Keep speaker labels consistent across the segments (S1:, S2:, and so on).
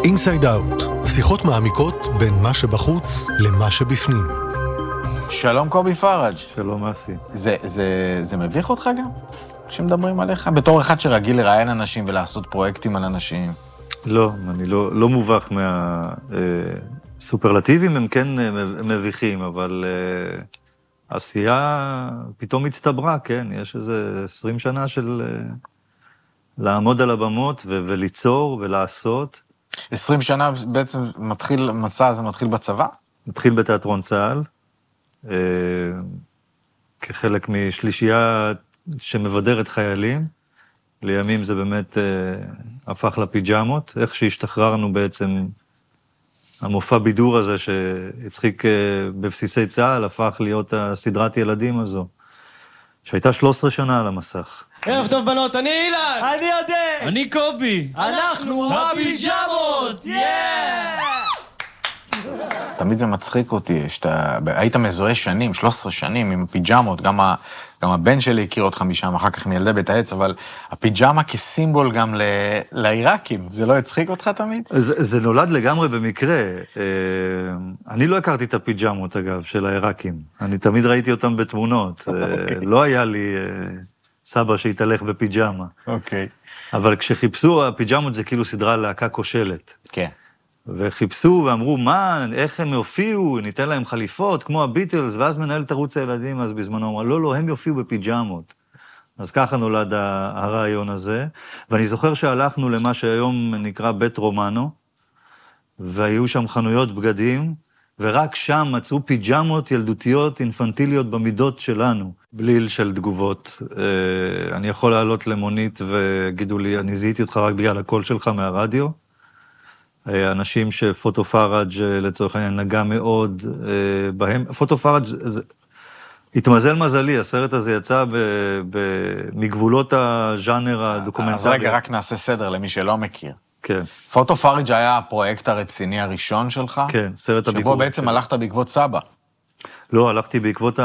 S1: אינסייד אאוט, שיחות מעמיקות בין מה שבחוץ למה שבפנים.
S2: שלום קובי פראג'.
S3: שלום אסי.
S2: זה מביך אותך גם? כשמדברים עליך? בתור אחד שרגיל לראיין אנשים ולעשות פרויקטים על אנשים.
S3: לא, אני לא מובך מהסופרלטיבים, הם כן מביכים, אבל עשייה פתאום הצטברה, כן? יש איזה 20 שנה של לעמוד על הבמות וליצור ולעשות.
S2: 20 שנה בעצם מתחיל, מסע הזה מתחיל בצבא?
S3: מתחיל בתיאטרון צה"ל, כחלק משלישייה שמבדרת חיילים. לימים זה באמת הפך לפיג'מות. איך שהשתחררנו בעצם, המופע בידור הזה שהצחיק בבסיסי צה"ל, הפך להיות הסדרת ילדים הזו, שהייתה 13 שנה על המסך.
S4: ערב טוב בנות, אני אילן!
S5: אני יודע!
S4: אני קובי!
S5: אנחנו הפיג'מות!
S2: תמיד זה מצחיק אותי, היית מזוהה שנים, 13 שנים עם פיג'מות, גם הבן שלי הכיר אותך משם, אחר כך מילדי בית העץ, אבל הפיג'מה כסימבול גם לעיראקים, זה לא הצחיק אותך תמיד?
S3: זה נולד לגמרי במקרה. אני לא הכרתי את הפיג'מות, אגב, של העיראקים. אני תמיד ראיתי אותם בתמונות. לא היה לי סבא שהתהלך בפיג'מה.
S2: אוקיי.
S3: אבל כשחיפשו, הפיג'מות זה כאילו סדרה להקה כושלת.
S2: כן.
S3: וחיפשו ואמרו, מה, איך הם יופיעו, ניתן להם חליפות, כמו הביטלס, ואז מנהל תרוץ הילדים, אז בזמנו אמר, לא, הם יופיעו בפיג'מות. אז ככה נולד הרעיון הזה, ואני זוכר שהלכנו למה שהיום נקרא בית רומנו, והיו שם חנויות בגדים, ורק שם מצאו פיג'מות ילדותיות, אינפנטיליות במידות שלנו, בליל של תגובות. אני יכול לעלות למונית וגידו לי, אני זיהיתי אותך רק בגלל הקול שלך מהרדיו, אנשים שפוטו פראג' לצורך העניין נגע מאוד בהם. פוטו פראג' התמזל מזלי, הסרט הזה יצא מגבולות הז'אנר הדוקומנטרי.
S2: אז רגע, רק נעשה סדר למי שלא מכיר.
S3: כן.
S2: פוטו פראג' היה הפרויקט הרציני הראשון שלך?
S3: כן, סרט הביקור.
S2: שבו בעצם הלכת בעקבות סבא.
S3: לא, הלכתי בעקבות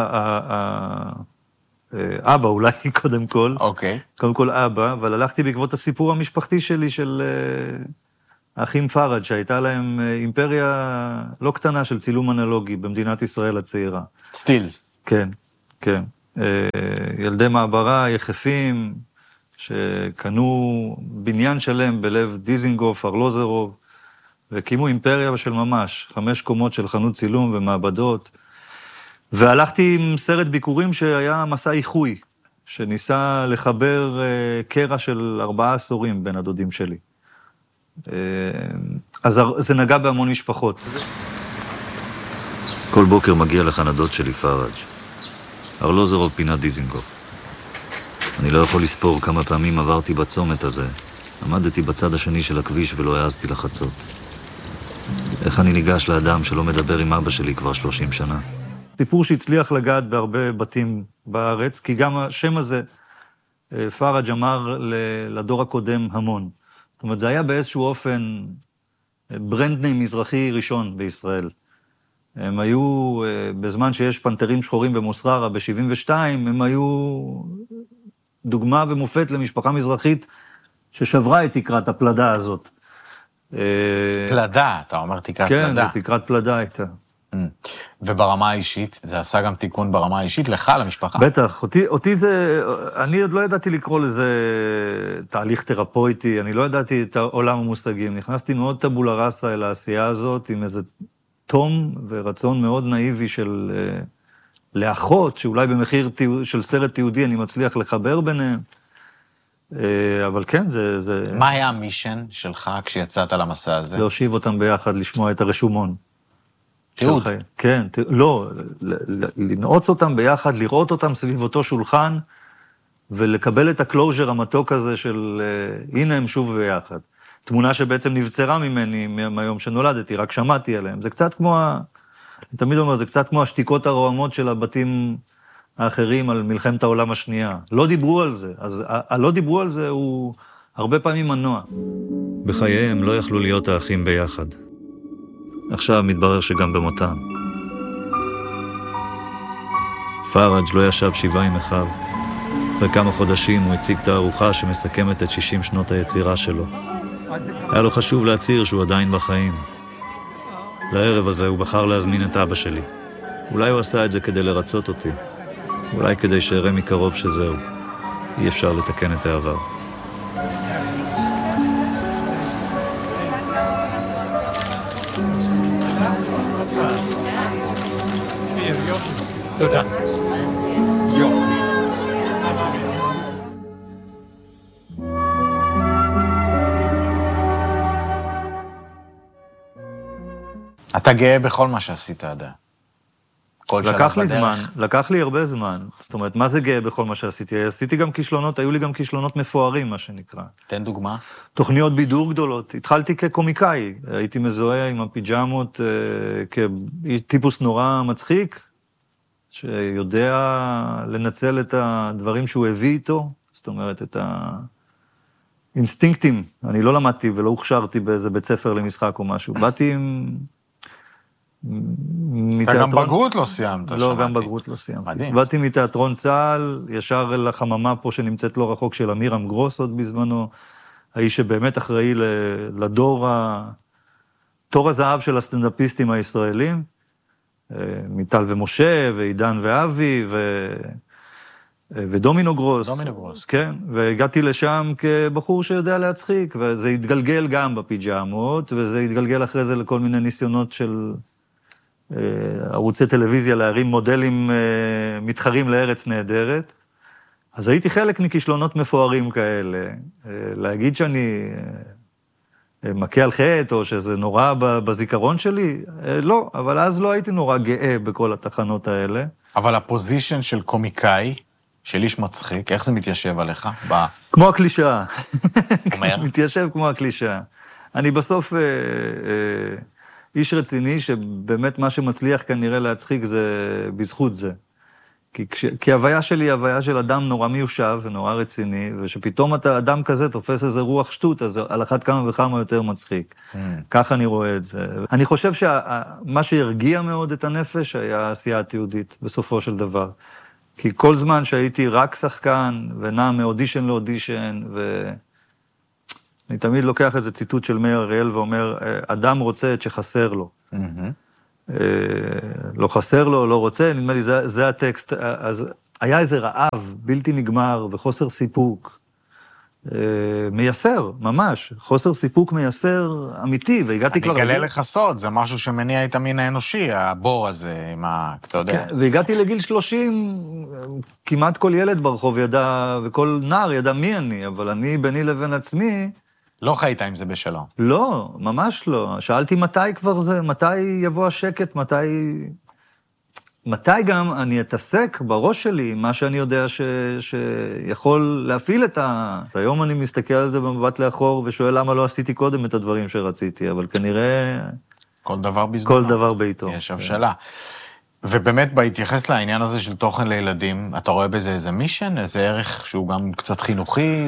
S3: אבא אולי קודם כל.
S2: אוקיי.
S3: קודם כל אבא, אבל הלכתי בעקבות הסיפור המשפחתי שלי של האחים פראג' שהייתה להם אימפריה לא קטנה של צילום אנלוגי במדינת ישראל הצעירה.
S2: סטילס.
S3: כן, כן. ילדי מעברה, יחפים, שקנו בניין שלם בלב דיזינגוף, ארלוזרוב, והקימו אימפריה של ממש, 5 קומות של חנות צילום ומעבדות. והלכתי עם סרט ביקורים שהיה מסע איחוי, שניסה לחבר קרע של 4 עשורים בין הדודים שלי. אז זה נגע בהמון משפחות.
S6: כל בוקר מגיע לכאן הדוד שלי פראג'. ארלוזרוב פינת דיזינגוף. אני לא יכול לספור כמה פעמים עברתי בצומת הזה. עמדתי בצד השני של הכביש ולא העזתי לחצות. איך אני ניגש לאדם שלא מדבר עם אבא שלי כבר 30 שנה?
S3: סיפור שהצליח לגעת בהרבה בתים בארץ, כי גם השם הזה, פראג' אמר לדור הקודם המון. זאת אומרת, זה היה באיזשהו אופן ברנד ניים מזרחי ראשון בישראל. הם היו, בזמן שיש פנתרים שחורים במוסררה ב-72, הם היו דוגמה ומופת למשפחה מזרחית ששברה את תקרת הפלדה הזאת.
S2: פלדה, אתה אומר תקרת פלדה.
S3: כן, תקרת פלדה הייתה.
S2: וברמה האישית, זה עשה גם תיקון ברמה האישית לך, למשפחה?
S3: בטח, אותי זה, אני עוד לא ידעתי לקרוא לזה תהליך תרפויטי, אני לא ידעתי את עולם המושגים, נכנסתי מאוד טבולה ראסה אל העשייה הזאת, עם איזה תום ורצון מאוד נאיבי של לאחות, שאולי במחיר של סרט תיעודי אני מצליח לחבר ביניהם, אבל כן, זה...
S2: מה היה המישן שלך כשיצאת למסע הזה?
S3: להושיב אותם ביחד, לשמוע את הרשומון.
S2: תיעוד?
S3: כן, לא, לנעוץ אותם ביחד, לראות אותם סביב אותו שולחן, ולקבל את הקלוז'ר המתוק הזה של הנה הם שוב ביחד. תמונה שבעצם נבצרה ממני מהיום שנולדתי, רק שמעתי עליהם. זה קצת כמו, אני תמיד אומר, זה קצת כמו השתיקות הרועמות של הבתים האחרים על מלחמת העולם השנייה. לא דיברו על זה, אז הלא דיברו על זה הוא הרבה פעמים מנוע.
S6: בחייהם לא יכלו להיות האחים ביחד. עכשיו מתברר שגם במותם. פראג' לא ישב 7 עם אחיו. אחרי כמה חודשים הוא הציג תערוכה שמסכמת את 60 שנות היצירה שלו. היה לו חשוב להצהיר שהוא עדיין בחיים. לערב הזה הוא בחר להזמין את אבא שלי. אולי הוא עשה את זה כדי לרצות אותי. אולי כדי שיראה מקרוב שזהו. אי אפשר לתקן את העבר.
S5: תודה.
S2: אתה גאה בכל מה שעשית עד היום.
S3: לקח לי הרבה זמן. זאת אומרת, מה זה גאה בכל מה שעשיתי? עשיתי גם כישלונות, היו לי גם כישלונות מפוארים, מה שנקרא.
S2: תן דוגמה.
S3: תוכניות בידור גדולות. התחלתי כקומיקאי. הייתי מזוהה עם הפיג'מות כטיפוס נורא מצחיק, שיודע לנצל את הדברים שהוא הביא איתו. זאת אומרת, את האינסטינקטים. אני לא למדתי ולא הוכשרתי באיזה בית ספר למשחק או משהו. באתי עם...
S2: אתה גם בגרות לא סיימת.
S3: לא, גם בגרות לא סיימתי.
S2: מדהים.
S3: באתי מתיאטרון צה"ל, ישר לחממה פה שנמצאת לא רחוק של אמירם גרוס עוד בזמנו, האיש שבאמת אחראי לדור, תור הזהב של הסטנדאפיסטים הישראלים, מיטל ומשה, ועידן ואבי, ודומינו גרוס.
S2: דומינו גרוס.
S3: כן, והגעתי לשם כבחור שיודע להצחיק, וזה התגלגל גם בפיג'מות, וזה התגלגל אחרי זה לכל מיני ניסיונות של ערוצי טלוויזיה להרים מודלים מתחרים לארץ נהדרת. אז הייתי חלק מכישלונות מפוארים כאלה. להגיד שאני מכה על חטא, או שזה נורא בזיכרון שלי, לא, אבל אז לא הייתי נורא גאה בכל התחנות האלה.
S2: אבל הפוזישן של קומיקאי, של איש מצחיק, איך זה מתיישב עליך?
S3: כמו הקלישאה.
S2: אומר?
S3: מתיישב כמו הקלישאה. אני בסוף איש רציני, שבאמת מה שמצליח כנראה להצחיק זה בזכות זה. כי ההוויה שלי היא הוויה של אדם נורא מיושב ונורא רציני, ושפתאום אתה אדם כזה תופס איזה רוח שטות, אז על אחת כמה וכמה יותר מצחיק. כך אני רואה את זה. אני חושב שמה שהרגיע מאוד את הנפש היה העשייה התיעודית, בסופו של דבר. כי כל זמן שהייתי רק שחקן, ונע מאודישן לאודישן, אני תמיד לוקח איזה ציטוט של מאיר אריאל ואומר, אדם רוצה את שחסר לו. לא חסר לו, לא רוצה, נדמה לי, זה הטקסט. אז היה איזה רעב בלתי נגמר וחוסר סיפוק. מייסר, ממש. חוסר סיפוק מייסר אמיתי, והגעתי כבר...
S2: אני אגלה לך סוד, זה משהו שמניע את המין האנושי, הבור הזה, עם אתה יודע.
S3: והגעתי לגיל 30, כמעט כל ילד ברחוב ידע, וכל נער ידע מי אני, אבל אני, ביני לבין עצמי...
S2: לא חיית עם זה בשלום.
S3: לא, ממש לא. שאלתי מתי כבר זה, מתי יבוא השקט, מתי גם אני אתעסק בראש שלי, מה שאני יודע שיכול להפעיל את היום אני מסתכל על זה במבט לאחור, ושואל למה לא עשיתי קודם את הדברים שרציתי, אבל כנראה...
S2: כל דבר בזמנו.
S3: כל דבר בעיתו.
S2: יש הבשלה. ובאמת, בהתייחס לעניין הזה של תוכן לילדים, אתה רואה בזה איזה מישן, איזה ערך שהוא גם קצת חינוכי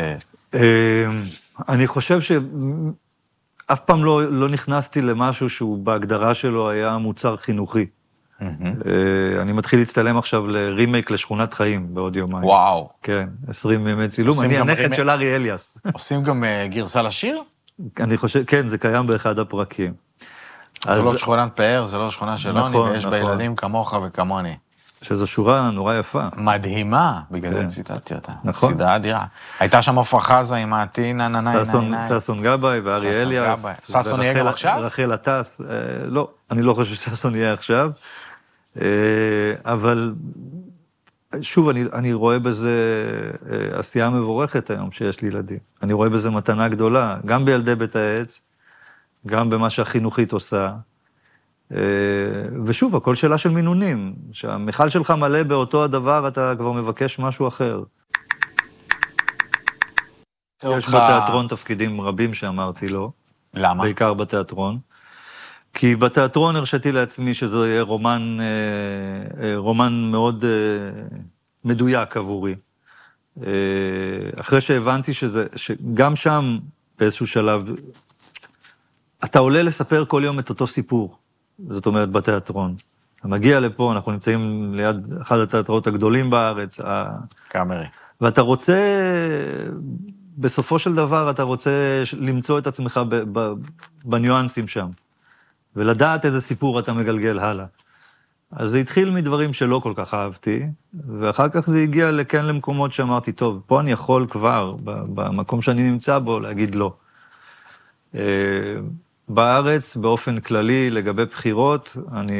S3: אני חושב שאף פעם לא נכנסתי למשהו שהוא בהגדרה שלו היה מוצר חינוכי. אני מתחיל להצטלם עכשיו לרימייק לשכונת חיים בעוד יומיים.
S2: וואו.
S3: כן, 20 ימי צילום. אני הנכד של ארי אליאס.
S2: עושים גם גרסה לשיר?
S3: אני חושב, כן, זה קיים באחד הפרקים.
S2: זה לא שכונת פאר, זה לא שכונה שלוני, ויש בילדים כמוך וכמוני.
S3: שזו שורה נורא יפה.
S2: מדהימה, בגלל זה ציטטתי אותה.
S3: נכון.
S2: סדרה אדירה. הייתה שם עופרה חזה עם העתינה,
S3: ששון גבאי וארי אליאס.
S2: ששון יהיה גם עכשיו?
S3: רחל עטס. לא, אני לא חושב ששון יהיה עכשיו. אבל שוב, אני רואה בזה עשייה מבורכת היום שיש לי ילדים. אני רואה בזה מתנה גדולה, גם בילדי בית העץ, גם במה שהחינוכית עושה. ושוב, הכל שאלה של מינונים. שהמחל שלך מלא באותו הדבר, אתה כבר מבקש משהו אחר. יש בתיאטרון תפקידים רבים שאמרתי לו.
S2: למה?
S3: בעיקר בתיאטרון. כי בתיאטרון הרשיתי לעצמי שזה יהיה רומן מאוד מדויק עבורי. אחרי שהבנתי שגם שם באיזשהו שלב, אתה עולה לספר כל יום את אותו סיפור. זאת אומרת, בתיאטרון. אתה מגיע לפה, אנחנו נמצאים ליד אחד התיאטראות הגדולים בארץ.
S2: קאמרי.
S3: ואתה רוצה בסופו של דבר אתה רוצה למצוא את עצמך בניואנסים שם, ולדעת איזה סיפור אתה מגלגל הלאה. אז זה התחיל מדברים שלא כל כך אהבתי, ואחר כך זה הגיע כן למקומות שאמרתי, טוב, פה אני יכול כבר, במקום שאני נמצא בו, להגיד לא. בארץ, באופן כללי, לגבי בחירות, אני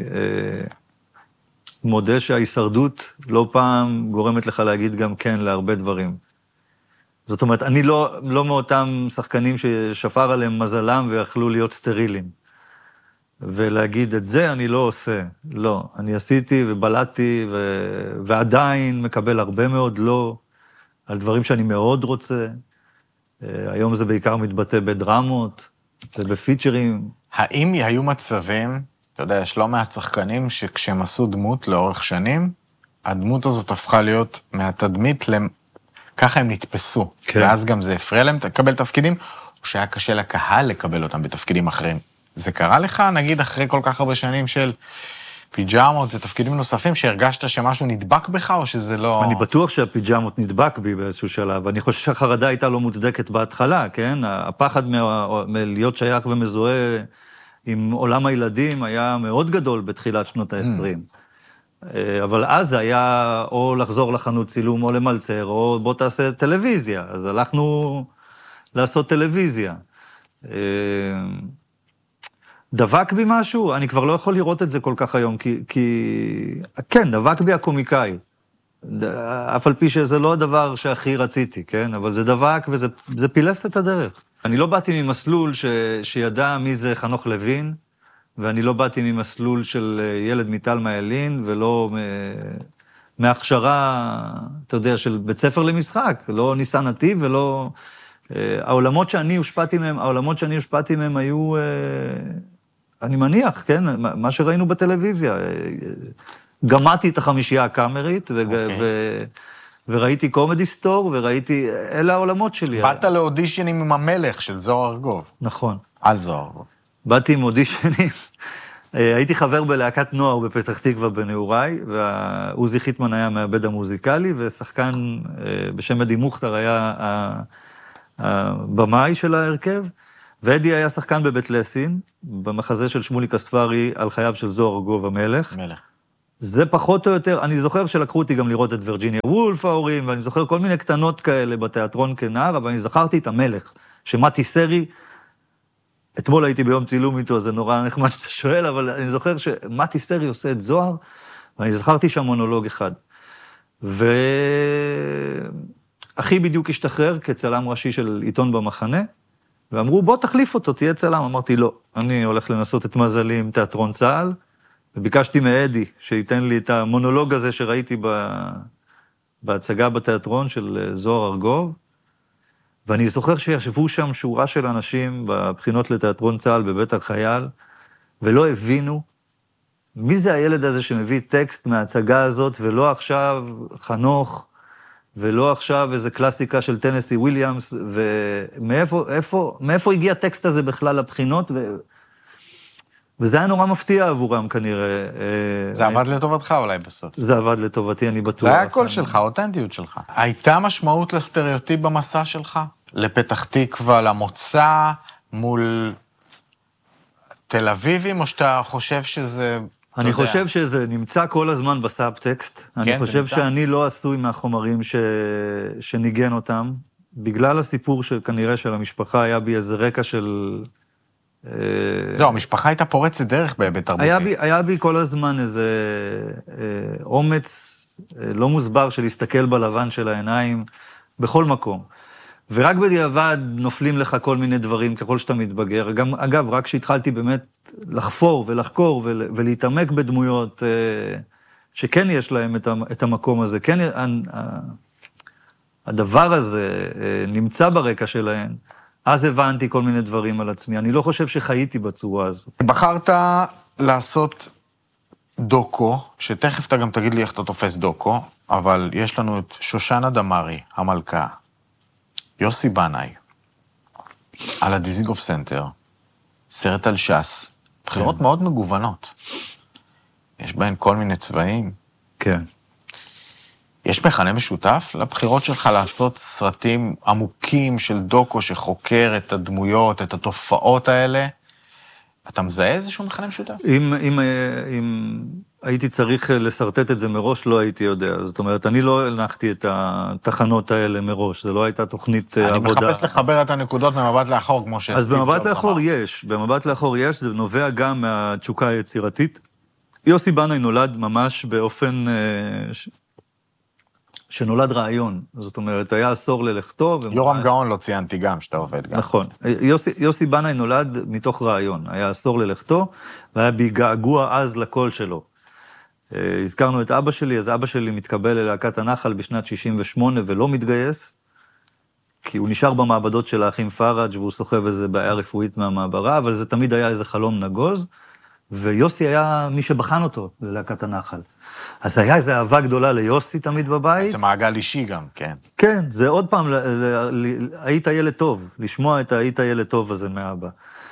S3: מודה שההישרדות לא פעם גורמת לך להגיד גם כן להרבה דברים. זאת אומרת, אני לא מאותם שחקנים ששפר עליהם מזלם ויכלו להיות סטרילים. ולהגיד את זה אני לא עושה. לא, אני עשיתי ובלעתי ועדיין מקבל הרבה מאוד לא, על דברים שאני מאוד רוצה. היום זה בעיקר מתבטא בדרמות ובפיצ'רים.
S2: האם היו מצבים, אתה יודע, יש לא מעט שחקנים שכשהם עשו דמות לאורך שנים, הדמות הזאת הפכה להיות מהתדמית ככה הם נתפסו. כן. ואז גם זה הפריע להם לקבל תפקידים, או שהיה קשה לקהל לקבל אותם בתפקידים אחרים. זה קרה לך, נגיד, אחרי כל כך הרבה שנים של פיג'מות ותפקידים נוספים, שהרגשת שמשהו נדבק בך, או שזה לא...
S3: אני בטוח שהפיג'מות נדבק בי באיזשהו שלב, ואני חושב שהחרדה הייתה לא מוצדקת בהתחלה, כן? הפחד מלהיות שייך ומזוהה עם עולם הילדים היה מאוד גדול בתחילת שנות ה-20. אבל אז זה היה או לחזור לחנות צילום או למלצר, או בוא תעשה טלוויזיה. אז הלכנו לעשות טלוויזיה. דבק בי משהו, אני כבר לא יכול לראות את זה כל כך היום, כי כן, דבק בי הקומיקאי. אף על פי שזה לא הדבר שהכי רציתי, כן? אבל זה דבק וזה פילס את הדרך. אני לא באתי ממסלול שידע מי זה חנוך לוין, ואני לא באתי ממסלול של ילד מתלמה ילין, ולא מהכשרה, אתה יודע, של בית ספר למשחק, לא ניסן נתיב ולא... העולמות שאני הושפעתי מהם היו, אני מניח, כן, מה שראינו בטלוויזיה. גמעתי את החמישייה הקאמרית, וראיתי קומדי סטור, וראיתי, אלה העולמות שלי.
S2: באת לאודישנים עם המלך של זוהר ארגוב.
S3: נכון.
S2: על זוהר ארגוב.
S3: באתי עם אודישנים, הייתי חבר בלהקת נוער בפתח תקווה בנעוריי, ועוזי חיטמן היה המעבד המוזיקלי, ושחקן בשם אדי מוכתר היה הבמאי של ההרכב, ואדי היה שחקן בבית לסין, במחזה של שמוליק אספרי על חייו של זוהר ארגוב המלך.
S2: מלך.
S3: זה פחות או יותר, אני זוכר שלקחו אותי גם לראות את וירג'יניה וולף ההורים, ואני זוכר כל מיני קטנות כאלה בתיאטרון כנער, אבל אני זכרתי את המלך, שמתי סרי, אתמול הייתי ביום צילום איתו, זה נורא נחמד שאתה שואל, אבל אני זוכר שמתי סרי עושה את זוהר, ואני זכרתי שם מונולוג אחד. אחי בדיוק השתחרר כצלם ראשי של עיתון במחנה, ואמרו, בוא תחליף אותו, תהיה צלם. אמרתי, לא, אני הולך לנסות את מזלי עם תיאטרון צה"ל, וביקשתי מאדי שייתן לי את המונולוג הזה שראיתי בהצגה בתיאטרון של זוהר ארגוב, ואני זוכר שישבו שם שורה של אנשים בבחינות לתיאטרון צה"ל בבית החייל, ולא הבינו מי זה הילד הזה שמביא טקסט מההצגה הזאת, ולא עכשיו חנוך, ולא עכשיו איזה קלאסיקה של טנסי וויליאמס, ומאיפה הגיע הטקסט הזה בכלל לבחינות, וזה היה נורא מפתיע עבורם כנראה.
S2: זה עבד לטובתך אולי בסוף.
S3: זה עבד לטובתי, אני בטוח.
S2: זה היה הקול שלך, האותנטיות שלך. הייתה משמעות לסטריאוטיפ במסע שלך? לפתח תקווה, למוצא, מול תל אביבים, או שאתה חושב שזה...
S3: אני חושב שזה נמצא כל הזמן בסאבטקסט. אני חושב שאני לא עשוי מהחומרים שניגן אותם, בגלל הסיפור שכנראה של המשפחה היה בי איזה רקע של...
S2: זהו, המשפחה הייתה פורצת דרך בהיבט תרבותי.
S3: היה בי כל הזמן איזה אומץ לא מוסבר של להסתכל בלבן של העיניים בכל מקום. ורק בדיעבד נופלים לך כל מיני דברים ככל שאתה מתבגר. גם, אגב, רק שהתחלתי באמת לחפור ולחקור ולהתעמק בדמויות שכן יש להם את המקום הזה, כן הדבר הזה נמצא ברקע שלהן, אז הבנתי כל מיני דברים על עצמי. אני לא חושב שחייתי בצורה הזו.
S2: בחרת לעשות דוקו, שתכף אתה גם תגיד לי איך אתה תופס דוקו, אבל יש לנו את שושנה דמארי, המלכה, יוסי בנאי, על הדיזינגוף סנטר, סרט על ש"ס, בחירות מאוד מגוונות. יש בהן כל מיני צבעים.
S3: כן.
S2: יש מכנה משותף לבחירות שלך לעשות סרטים עמוקים של דוקו שחוקר את הדמויות, את התופעות האלה? אתה מזהה איזשהו מכנה משותף?
S3: אם הייתי צריך לסרטט את זה מראש, לא הייתי יודע. זאת אומרת, אני לא הנחתי את התחנות האלה מראש, זה לא הייתה תוכנית עבודה.
S2: אני מחפש לחבר את הנקודות ממבט לאחור, כמו שסטיב
S3: אז
S2: ג'ובס
S3: במבט לאחור יש, במבט לאחור יש, זה נובע גם מהתשוקה היצירתית. יוסי בנאי נולד ממש באופן שנולד רעיון, זאת אומרת, היה עשור ללכתו.
S2: יורם גאון לא ציינתי גם, שאתה עובד גם.
S3: נכון. יוסי בנאי נולד מתוך רעיון, היה עשור ללכתו, והיה בגעגוע אז לקול שלו. הזכרנו את אבא שלי, אז אבא שלי מתקבל ללהקת הנחל בשנת 68 ולא מתגייס, כי הוא נשאר במעבדות של האחים פראג' והוא סוחב איזה בעיה רפואית מהמעברה, אבל זה תמיד היה איזה חלום נגוז, ויוסי היה מי שבחן אותו ללהקת הנחל. אז היה איזו אהבה גדולה ליוסי תמיד בבית.
S2: זה מעגל אישי גם, כן.
S3: כן, זה עוד פעם, היית ילד טוב, לשמוע את היית ילד טוב הזה מאבא.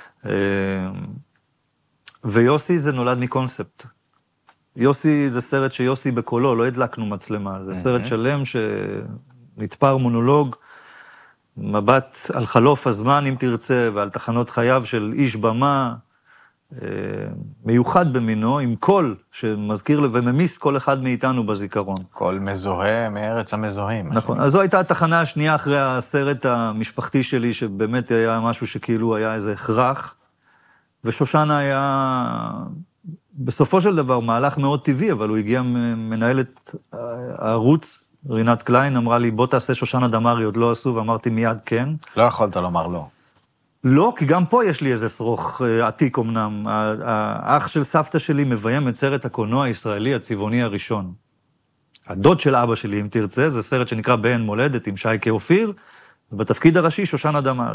S3: ויוסי זה נולד מקונספט. יוסי זה סרט שיוסי בקולו, לא הדלקנו מצלמה, זה סרט שלם שנתפר מונולוג, מבט על חלוף הזמן אם תרצה, ועל תחנות חייו של איש במה, מיוחד במינו, עם קול שמזכיר וממיס כל אחד מאיתנו בזיכרון.
S2: קול מזוהה מארץ המזוהים.
S3: נכון, אז זו הייתה התחנה השנייה אחרי הסרט המשפחתי שלי, שבאמת היה משהו שכאילו היה איזה הכרח, ושושנה היה בסופו של דבר מהלך מאוד טבעי, אבל הוא הגיע מנהלת הערוץ, רינת קליין, אמרה לי, בוא תעשה שושנה דמארי, עוד לא עשו, ואמרתי מיד כן.
S2: לא יכולת לומר לא.
S3: לא, כי גם פה יש לי איזה שרוך עתיק אמנם. האח של סבתא שלי מביים את סרט הקולנוע הישראלי הצבעוני הראשון. הדוד של אבא שלי, אם תרצה, זה סרט שנקרא בעין מולדת עם שייקה אופיר, ובתפקיד הראשי שושנה דמארי.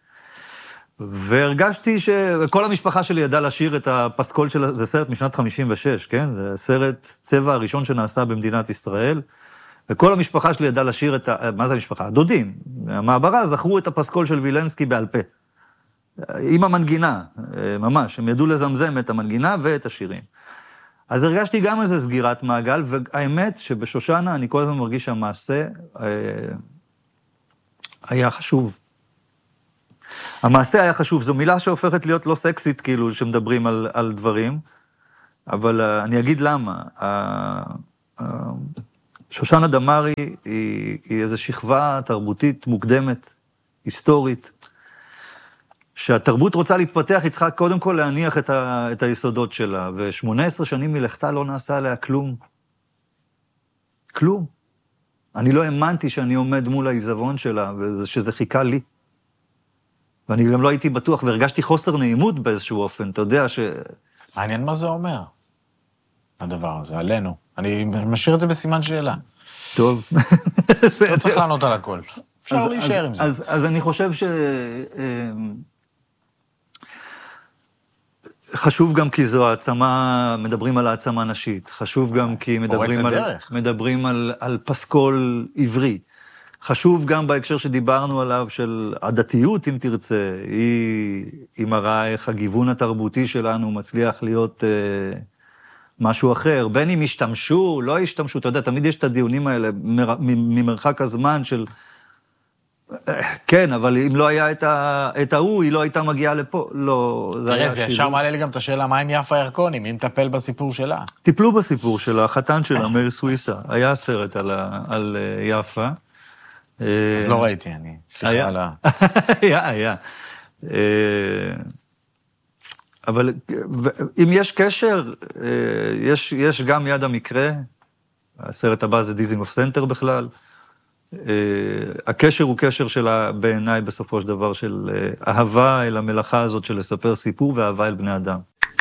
S3: והרגשתי שכל המשפחה שלי ידעה לשיר את הפסקול של... זה סרט משנת 56, כן? זה סרט צבע הראשון שנעשה במדינת ישראל, וכל המשפחה שלי ידעה לשיר את... מה זה המשפחה? הדודים. המעברה זכרו את הפסקול של וילנסקי בעל פה. עם המנגינה, ממש. הם ידעו לזמזם את המנגינה ואת השירים. אז הרגשתי גם איזה סגירת מעגל, והאמת שבשושנה אני כל הזמן מרגיש שהמעשה היה חשוב. המעשה היה חשוב, זו מילה שהופכת להיות לא סקסית, כאילו, שמדברים על דברים, אבל אני אגיד למה. שושנה דמארי היא איזו שכבה תרבותית מוקדמת, היסטורית, שהתרבות רוצה להתפתח, היא צריכה קודם כל להניח את היסודות שלה, ו18 שנים מלכתה לא נעשה עליה כלום. כלום. אני לא האמנתי שאני עומד מול העיזבון שלה, ושזה חיכה לי. ואני גם לא הייתי בטוח, והרגשתי חוסר נעימות באיזשהו אופן, אתה יודע ש...
S2: מעניין מה זה אומר, הדבר הזה, עלינו. אני משאיר את זה בסימן שאלה.
S3: טוב.
S2: לא צריך לענות על הכל. אפשר להישאר עם זה.
S3: אז אני חושב חשוב גם כי זו העצמה, מדברים על העצמה נשית. חשוב גם כי מדברים על פסקול עברי. חשוב גם בהקשר שדיברנו עליו של הדתיות, אם תרצה, היא מראה איך הגיוון התרבותי שלנו מצליח להיות משהו אחר. בין אם השתמשו, לא השתמשו, אתה יודע, תמיד יש את הדיונים האלה ממרחק הזמן של... כן, אבל אם לא היה את ההוא, היא לא הייתה מגיעה לפה. לא, זה היה
S2: שיווי. ישר מעלה לי גם את השאלה, מה עם יפה ירקוני? מי מטפל בסיפור שלה?
S3: טיפלו בסיפור שלה, החתן שלה, מאיר סוויסה. היה סרט על יפה.
S2: אז לא ראיתי, אני סליחה על ה...
S3: היה. אבל אם יש קשר, יש גם יד המקרה, הסרט הבא זה דיזינגוף סנטר בכלל, הקשר הוא קשר שלה בעיניי בסופו של דבר של אהבה אל המלאכה הזאת של לספר סיפור ואהבה אל בני אדם.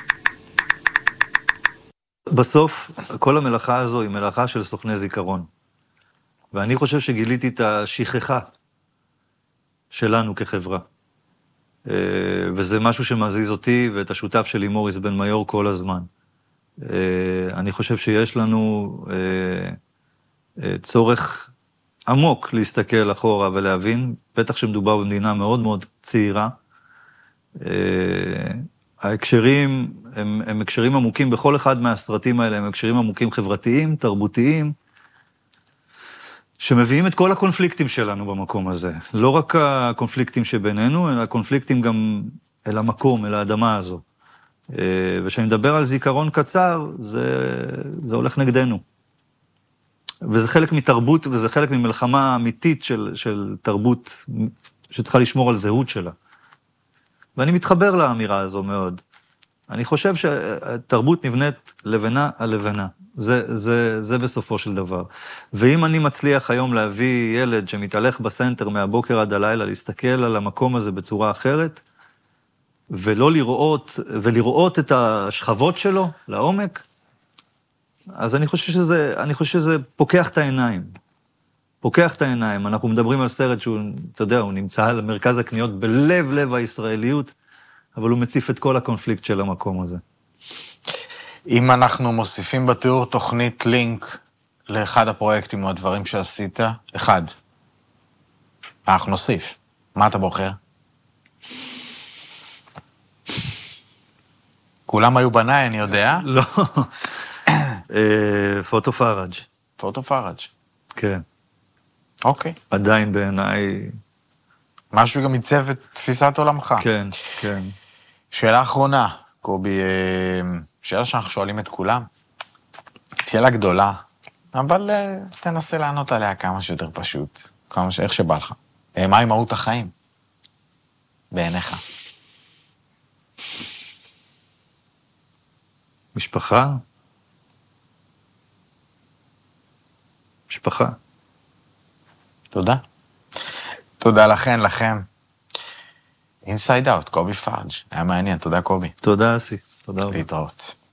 S3: בסוף, כל המלאכה הזו היא מלאכה של סוכני זיכרון. ואני חושב שגיליתי את השכחה שלנו כחברה. וזה משהו שמזיז אותי ואת השותף שלי מוריס בן מיור כל הזמן. אני חושב שיש לנו צורך עמוק להסתכל אחורה ולהבין, בטח שמדובר במדינה מאוד מאוד צעירה. ההקשרים הם הקשרים עמוקים בכל אחד מהסרטים האלה, הם הקשרים עמוקים חברתיים, תרבותיים, שמביאים את כל הקונפליקטים שלנו במקום הזה. לא רק הקונפליקטים שבינינו, אלא הקונפליקטים גם אל המקום, אל האדמה הזו. וכשאני מדבר על זיכרון קצר, זה הולך נגדנו. וזה חלק מתרבות, וזה חלק ממלחמה אמיתית של תרבות שצריכה לשמור על זהות שלה. ואני מתחבר לאמירה הזו מאוד. אני חושב שהתרבות נבנית לבנה על לבנה. זה בסופו של דבר. ואם אני מצליח היום להביא ילד שמתהלך בסנטר מהבוקר עד הלילה, להסתכל על המקום הזה בצורה אחרת, ולראות את השכבות שלו לעומק, אז אני חושב שזה פוקח את העיניים. פוקח את העיניים. אנחנו מדברים על סרט שהוא, אתה יודע, הוא נמצא על מרכז הקניות בלב הישראליות, אבל הוא מציף את כל הקונפליקט של המקום הזה.
S2: אם אנחנו מוסיפים בתיאור תוכנית לינק לאחד הפרויקטים או הדברים שעשית, אחד, אנחנו נוסיף. מה אתה בוחר? כולם היו בניי, אני יודע.
S3: לא. פוטו פארג'.
S2: פוטו פארג'.
S3: כן.
S2: אוקיי.
S3: עדיין בעיניי...
S2: משהו גם ייצב את תפיסת עולמך.
S3: כן, כן.
S2: שאלה אחרונה, קובי, שאלה שאנחנו שואלים את כולם. שאלה גדולה, אבל תנסה לענות עליה כמה שיותר פשוט, איך שבא לך. מהי מהות החיים? בעיניך.
S3: משפחה? משפחה.
S2: תודה. תודה לכם. Inside Out, קובי פארג'. היה מעניין, תודה קובי.
S3: תודה אסי. תודה רבה.
S2: להתראות.